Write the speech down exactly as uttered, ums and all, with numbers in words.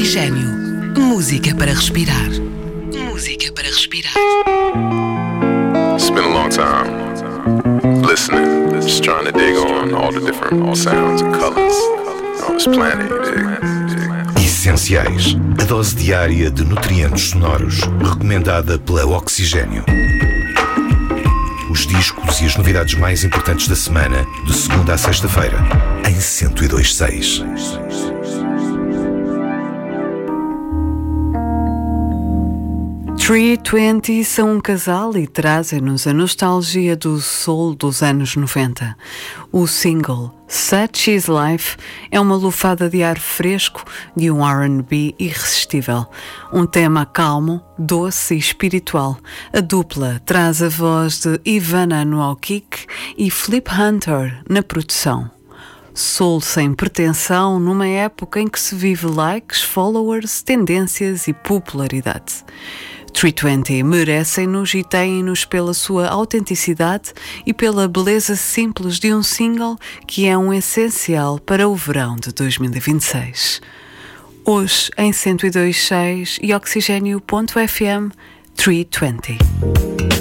Oxigênio. Música para respirar. Música para respirar. It's been a long time listening, just trying to dig on all the different sounds and colors on this planet, you dig? Essenciais. A dose diária de nutrientes sonoros, recomendada pela Oxigênio. Os discos e as novidades mais importantes da semana, de segunda a sexta-feira, em cento e dois ponto seis. trezentos e vinte são um casal e trazem-nos a nostalgia do soul dos anos noventa. O single Such Is Life é uma lufada de ar fresco de um R and B irresistível. Um tema calmo, doce e espiritual. A dupla traz a voz de Ivana no ao kick e Flip Hunter na produção. Soul sem pretensão numa época em que se vive likes, followers, tendências e popularidade. trezentos e vinte merecem-nos e têm-nos pela sua autenticidade e pela beleza simples de um single que é um essencial para o verão de dois mil e vinte e seis. Hoje em cento e dois ponto seis e oxigênio ponto f m, trezentos e vinte.